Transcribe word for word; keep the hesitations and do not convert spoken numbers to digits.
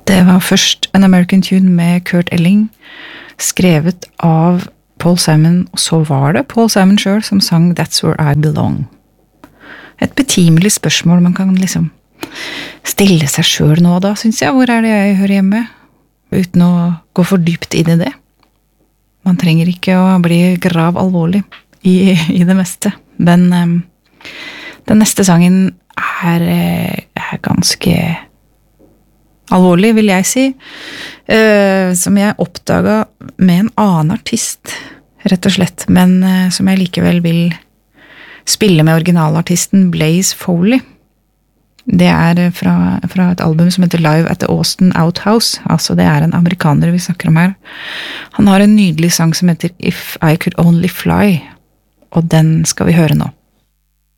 Det var først An American Tune med Kurt Elling, skrevet av Paul Simon, og så var det Paul Simon selv som sang That's Where I Belong. Et betimelig spørsmål man kan liksom stille seg selv nå da, synes jeg. Hvor er det jeg hører hjemme? Uten å gå for dypt inn i det. Man trenger ikke å bli grav alvorlig i, i det meste. Men um, den neste sangen er, er ganske alvorlig, vil jeg si. Uh, som jeg oppdaget med en annen artist, rett og slett. Men uh, som jeg likevel vil spille med originalartisten Blaze Foley. Det er fra, fra et album som heter Live at the Austin Outhouse. Altså det er en amerikaner vi snakker om her. Han har en nydelig sang som heter If I Could Only Fly, og den skal vi høre nå.